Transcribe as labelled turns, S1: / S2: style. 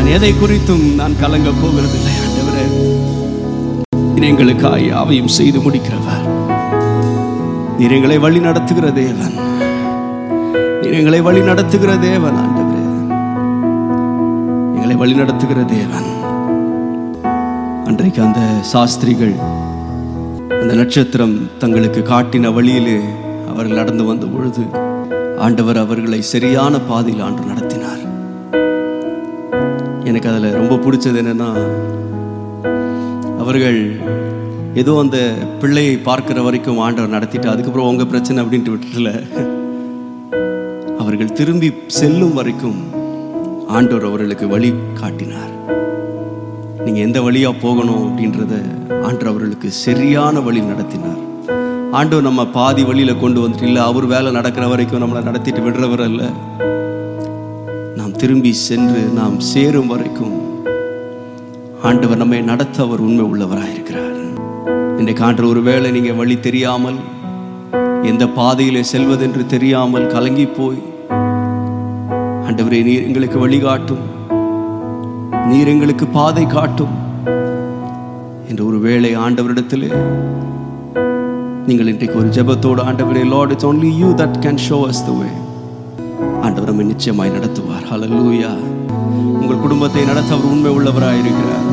S1: எதை குறித்தும் நான் கலங்க போகிறதில்லை. ஆண்டவரே, எங்களுக்காய் யாவையும் செய்து முடிக்கிறவர். நீர் எங்களை வழி நடத்துகிற தேவன். நீர் எங்களை வழி நடத்துகிற தேவன். ஆண்டவரே, எங்களை வழி நடத்துகிற தேவன். அன்றைக்கு அந்த சாஸ்திரிகள் அந்த நட்சத்திரம் தங்களுக்கு காட்டின வழியிலே அவர்கள் நடந்து வந்த பொழுது ஆண்டவர் அவர்களை சரியான பாதையில் ஆண்டு நடத்தினார். எனக்கு அதில் ரொம்ப பிடிச்சது என்னன்னா, அவர்கள் ஏதோ அந்த பிள்ளையை பார்க்கிற வரைக்கும் ஆண்டவர் நடத்திட்டு அதுக்கப்புறம் உங்க பிரச்சனை அப்படின்ட்டு விட்டுல, அவர்கள் திரும்பி செல்லும் வரைக்கும் ஆண்டவர் அவர்களுக்கு வழி காட்டினார். நீங்க எந்த வழியா போகணும் அப்படின்றத ஆண்டவர் அவர்களுக்கு சரியான வழி நடத்தினார். ஆண்டவர் நம்ம பாதி வழியில கொண்டு வந்துட்டு இல்லை, அவர் வேலை நடக்கிற வரைக்கும் நம்மளை நடத்திட்டு விடுறவர் அல்ல. நாம் திரும்பி சென்று நாம் சேரும் வரைக்கும் ஆண்டவர் நம்மை நடத்த அவர் உண்மை உள்ளவராயிருக்கிறார். இன்றைக்கு ஆண்டவர் ஒருவேளை நீங்க வழி தெரியாமல், எந்த பாதையிலே செல்வதென்று தெரியாமல் கலங்கி போய், ஆண்டவரே நீர் எங்களுக்கு வழிகாட்டும், நீர் எங்களுக்கு பாதை காட்டும் என்று ஒருவேளை ஆண்டவரிடத்திலே நீங்கள் இன்றைக்கு ஒரு ஜெபத்தோடு, ஆண்டவரே, Lord, it's only you that can show us the way. ஆண்டவர் நம்மை நிச்சயமாய் நடத்துவார். ஹல்லேலூயா. உங்கள் குடும்பத்தை நடத்த அவர் உண்மை உள்ளவராயிருக்கிறார்.